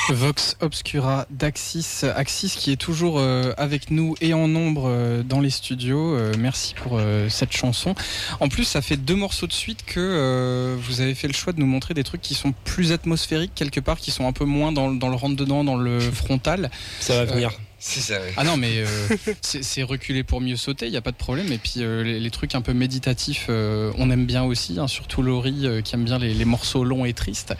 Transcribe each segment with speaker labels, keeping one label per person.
Speaker 1: Vox Obscura d'Axis. Axis qui est toujours avec nous et en nombre dans les studios. Merci pour cette chanson. En plus, ça fait 2 morceaux de suite que vous avez fait le choix de nous montrer des trucs qui sont plus atmosphériques quelque part, qui sont un peu moins dans le rentre-dedans, dans le frontal.
Speaker 2: Ça va venir.
Speaker 3: C'est ça, oui.
Speaker 1: Ah non, mais c'est reculer pour mieux sauter, il n'y a pas de problème. Et puis les trucs un peu méditatifs, on aime bien aussi, hein, surtout Laurie qui aime bien les morceaux longs et tristes.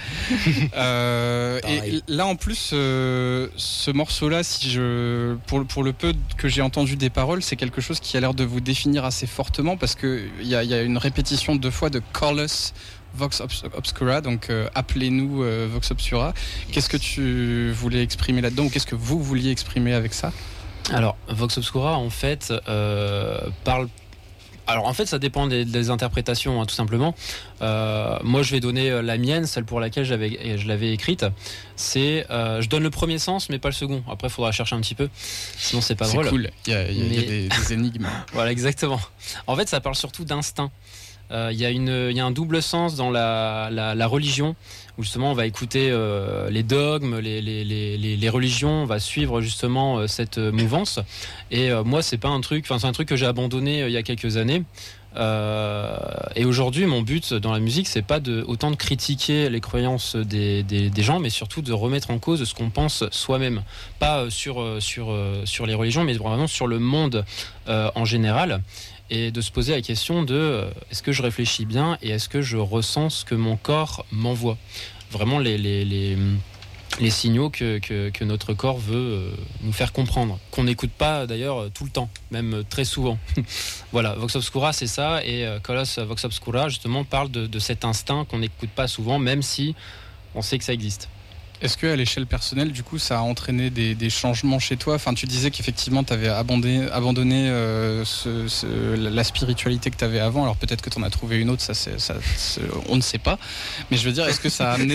Speaker 1: Et là en plus, ce morceau-là, pour le peu que j'ai entendu des paroles, c'est quelque chose qui a l'air de vous définir assez fortement parce qu'il y a une répétition 2 fois de Call Us Vox Obscura, donc appelez-nous Vox Obscura. Qu'est-ce que tu voulais exprimer là-dedans ou qu'est-ce que vous vouliez exprimer avec ça ?
Speaker 2: Alors, Vox Obscura, en fait, parle... Alors, en fait, ça dépend des interprétations, hein, tout simplement. Moi, je vais donner la mienne, celle pour laquelle je l'avais écrite. C'est, je donne le premier sens, mais pas le second. Après, il faudra chercher un petit peu, sinon c'est pas drôle.
Speaker 1: C'est cool, il y a des énigmes.
Speaker 2: Voilà, exactement. En fait, ça parle surtout d'instinct. Il y a un double sens dans la religion où justement on va écouter les dogmes, les religions, on va suivre justement cette mouvance. Et moi c'est un truc que j'ai abandonné il y a quelques années. Et aujourd'hui mon but dans la musique c'est pas autant de critiquer les croyances des gens, mais surtout de remettre en cause ce qu'on pense soi-même, pas sur les religions, mais vraiment sur le monde en général. Et de se poser la question de est-ce que je réfléchis bien et est-ce que je ressens ce que mon corps m'envoie. Vraiment les signaux que notre corps veut nous faire comprendre, qu'on n'écoute pas d'ailleurs tout le temps, même très souvent. Voilà, Vox Obscura c'est ça, et Call Us Vox Obscura justement parle de cet instinct qu'on n'écoute pas souvent, même si on sait que ça existe.
Speaker 1: Est-ce qu'à l'échelle personnelle, du coup, ça a entraîné des changements chez toi ? Enfin, tu disais qu'effectivement, tu avais abandonné la spiritualité que tu avais avant. Alors peut-être que tu en as trouvé une autre, on ne sait pas. Mais je veux dire, est-ce que ça a amené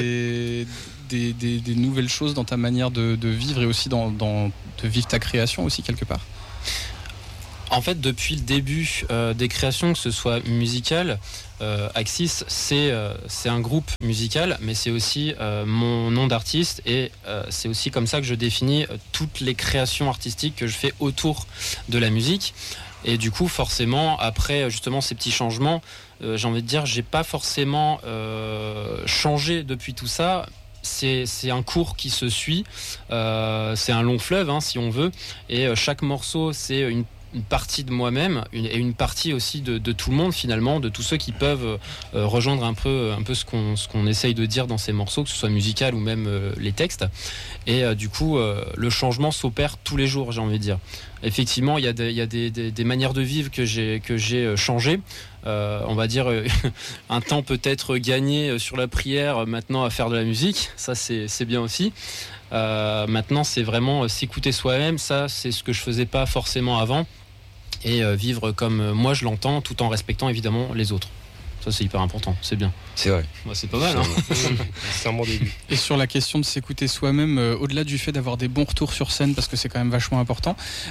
Speaker 1: des nouvelles choses dans ta manière de vivre et aussi de vivre ta création aussi quelque part ?
Speaker 2: En fait, depuis le début des créations, que ce soit musicales, Axis, c'est un groupe musical, mais c'est aussi mon nom d'artiste et c'est aussi comme ça que je définis toutes les créations artistiques que je fais autour de la musique. Et du coup, forcément, après justement ces petits changements, j'ai envie de dire, j'ai pas forcément changé depuis tout ça. C'est un cours qui se suit, c'est un long fleuve, hein, si on veut, et chaque morceau, c'est une partie de moi-même et une partie aussi de tout le monde finalement, de tous ceux qui peuvent rejoindre un peu ce qu'on essaye de dire dans ces morceaux, que ce soit musical ou même les textes. Et du coup, le changement s'opère tous les jours, j'ai envie de dire. Effectivement, il y a des manières de vivre que j'ai changé. On va dire un temps peut-être gagné sur la prière, maintenant à faire de la musique, ça c'est bien aussi. Maintenant c'est vraiment s'écouter soi-même, ça c'est ce que je faisais pas forcément avant, et vivre comme moi je l'entends, tout en respectant évidemment les autres. Ça c'est hyper important, c'est bien.
Speaker 3: C'est vrai.
Speaker 2: Bah, c'est pas mal, hein.
Speaker 3: C'est un bon début.
Speaker 1: Et sur la question de s'écouter soi-même, au-delà du fait d'avoir des bons retours sur scène, parce que c'est quand même vachement important,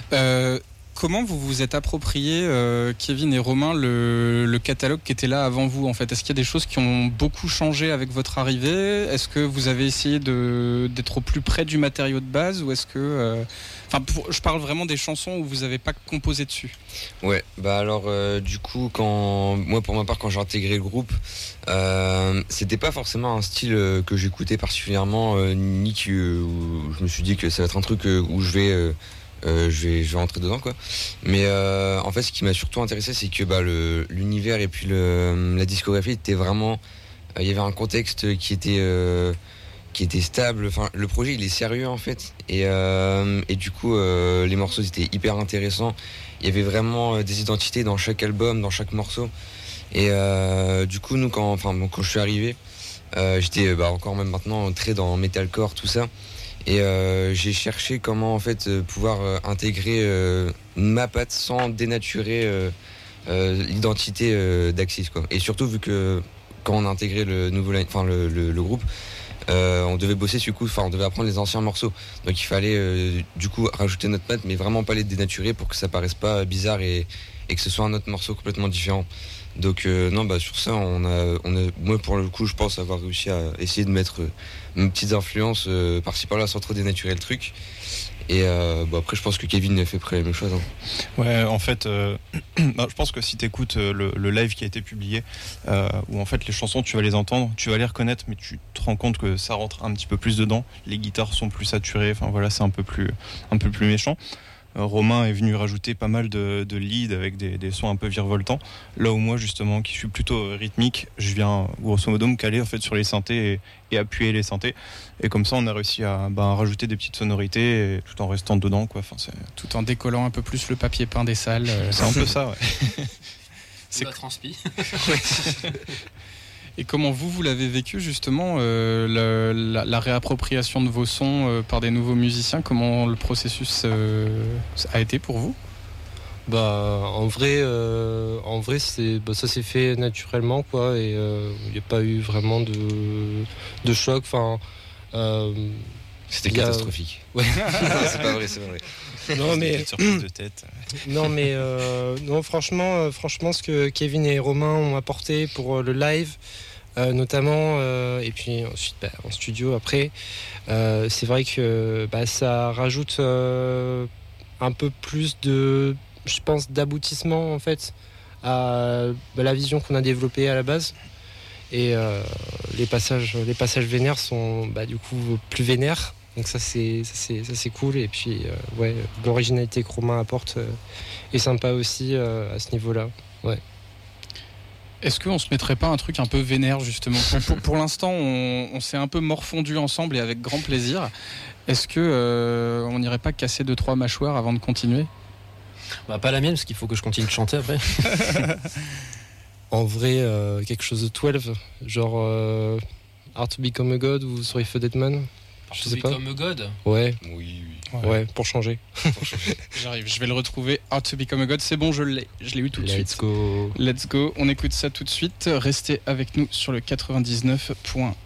Speaker 1: comment vous vous êtes approprié, Kevin et Romain, le catalogue qui était là avant vous en fait ? Est-ce qu'il y a des choses qui ont beaucoup changé avec votre arrivée ? Est-ce que vous avez essayé d'être au plus près du matériau de base ? Ou est-ce que... je parle vraiment des chansons où vous n'avez pas composé dessus.
Speaker 3: Ouais, bah alors du coup, moi pour ma part, quand j'ai intégré le groupe, c'était pas forcément un style que j'écoutais particulièrement, ni où je me suis dit que ça va être un truc où je vais rentrer dedans quoi. Mais en fait ce qui m'a surtout intéressé c'est que l'univers et puis la discographie était vraiment, il y avait un contexte qui était stable. Enfin le projet il est sérieux en fait, et du coup les morceaux étaient hyper intéressants. Il y avait vraiment des identités dans chaque album, dans chaque morceau, et du coup nous quand je suis arrivé, j'étais encore même maintenant très dans metalcore tout ça. Et j'ai cherché comment en fait pouvoir intégrer ma patte sans dénaturer l'identité d'Axis quoi. Et surtout vu que quand on a intégré le groupe, on devait bosser on devait apprendre les anciens morceaux. Donc il fallait du coup rajouter notre patte, mais vraiment pas les dénaturer pour que ça paraisse pas bizarre et que ce soit un autre morceau complètement différent. Donc sur ça, moi pour le coup, je pense avoir réussi à essayer de mettre mes petites influences par-ci par-là sans trop dénaturer le truc. Et après, je pense que Kevin a fait près la même chose.
Speaker 4: Ouais, en fait, je pense que si tu écoutes le live qui a été publié, où en fait les chansons, tu vas les entendre, tu vas les reconnaître, mais tu te rends compte que ça rentre un petit peu plus dedans. Les guitares sont plus saturées, enfin voilà, c'est un peu plus méchant. Romain est venu rajouter pas mal de leads avec des sons un peu virevoltants. Là où moi, justement, qui suis plutôt rythmique, je viens grosso modo me caler en fait sur les synthés et appuyer les synthés. Et comme ça, on a réussi à rajouter des petites sonorités tout en restant dedans, quoi. Enfin,
Speaker 1: tout en décollant un peu plus le papier peint des salles.
Speaker 4: C'est un peu ça, ouais.
Speaker 2: C'est la transpi.
Speaker 1: Et comment vous l'avez vécu justement, la réappropriation de vos sons par des nouveaux musiciens? Comment le processus a été pour vous?
Speaker 5: En vrai, ça s'est fait naturellement, quoi, et il n'y a pas eu vraiment de choc. Enfin,
Speaker 3: c'était catastrophique.
Speaker 5: Ouais.
Speaker 3: c'est pas vrai.
Speaker 5: Non mais
Speaker 4: surprise de tête.
Speaker 5: Non, franchement, ce que Kevin et Romain ont apporté pour le live, notamment, et puis ensuite en studio après, c'est vrai que ça rajoute un peu plus de, je pense, d'aboutissement en fait à la vision qu'on a développée à la base. Et les passages vénères sont du coup plus vénères. Donc ça c'est cool. Et puis l'originalité que Romain apporte est sympa aussi à ce niveau-là. Ouais.
Speaker 1: Est-ce qu'on se mettrait pas un truc un peu vénère justement? Pour l'instant, on s'est un peu morfondu ensemble et avec grand plaisir. Est-ce que on n'irait pas casser 2-3 mâchoires avant de continuer?
Speaker 2: Pas la mienne, parce qu'il faut que je continue de chanter après.
Speaker 5: En vrai, quelque chose de 12, genre Hard to Become a God ou Sorry for Dead Man.
Speaker 2: Je sais pas. Become a God.
Speaker 5: Ouais.
Speaker 3: Oui.
Speaker 5: Ouais, pour changer.
Speaker 1: J'arrive, je vais le retrouver. Hard to Become a God, c'est bon, je l'ai eu tout de suite.
Speaker 5: Let's go.
Speaker 1: On écoute ça tout de suite. Restez avec nous sur le 99.1.